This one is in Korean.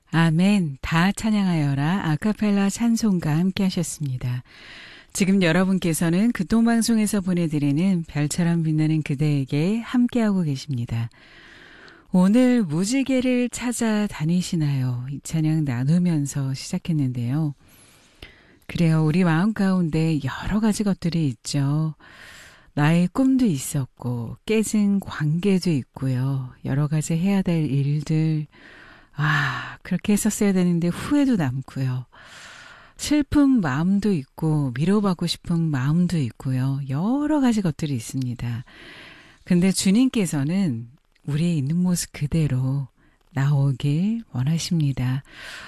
아멘. 다 찬양하여라. 아카펠라 찬송가 함께 하셨습니다. 지금 여러분께서는 극동방송에서 보내드리는 별처럼 빛나는 그대에게 함께하고 계십니다. 오늘 무지개를 찾아 다니시나요? 이 찬양 나누면서 시작했는데요. 그래요. 우리 마음 가운데 여러 가지 것들이 있죠. 나의 꿈도 있었고 깨진 관계도 있고요. 여러 가지 해야 될 일들. 그렇게 했었어야 되는데 후회도 남고요. 슬픈 마음도 있고 위로받고 싶은 마음도 있고요. 여러 가지 것들이 있습니다. 근데 주님께서는 우리의 있는 모습 그대로 나오길 원하십니다.